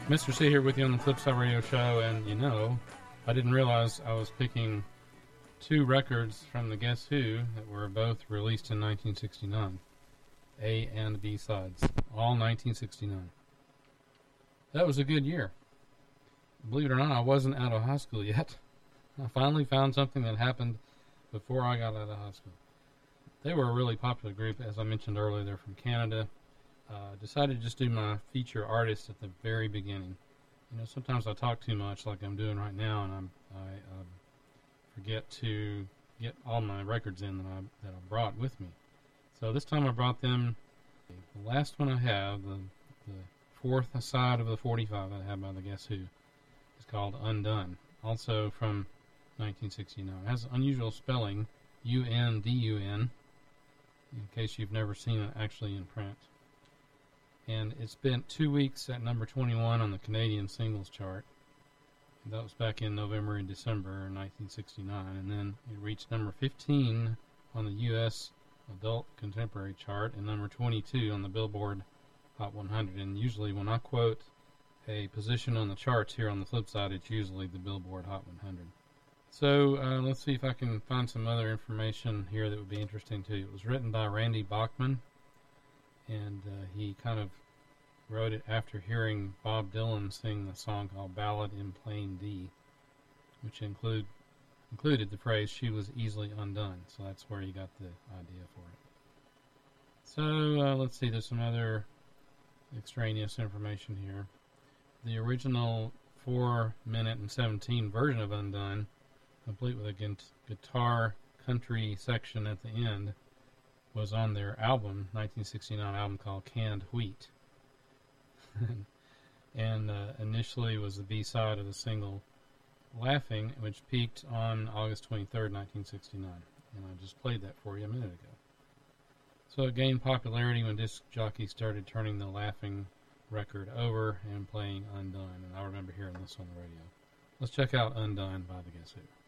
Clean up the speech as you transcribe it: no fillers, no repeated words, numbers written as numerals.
Mr. C here with you on the Flipside Radio Show, and I didn't realize I was picking two records from the Guess Who that were both released in 1969. A and B sides, all 1969. That was a good year. Believe it or not, I wasn't out of high school yet. I finally found something that happened before I got out of high school. They were a really popular group, as I mentioned earlier. They're from Canada. Decided to just do my feature artist at the very beginning. Sometimes I talk too much, like I'm doing right now, and I forget to get all my records in that I brought with me. So this time I brought them. The last one I have, the fourth side of the 45 I have by the Guess Who, is called Undone. Also from 1969. It has unusual spelling, U-N-D-U-N, in case you've never seen it actually in print. And it spent 2 weeks at number 21 on the Canadian singles chart. That was back in November and December 1969. And then it reached number 15 on the U.S. Adult Contemporary chart and number 22 on the Billboard Hot 100. And usually when I quote a position on the charts here on the flip side, it's usually the Billboard Hot 100. So let's see if I can find some other information here that would be interesting to you. It was written by Randy Bachman, and he kind of wrote it after hearing Bob Dylan sing the song called Ballad in Plain D, which included the phrase, "She was easily undone." So that's where he got the idea for it. So let's see, there's some other extraneous information here. The original 4-minute and 17 version of Undone, complete with a guitar country section at the end, was on their album, 1969 album called Canned Wheat. And initially was the B-side of the single Laughing, which peaked on August 23rd, 1969. And I just played that for you a minute ago. So it gained popularity when disc jockeys started turning the Laughing record over and playing Undone. And I remember hearing this on the radio. Let's check out Undone by the Guess Who.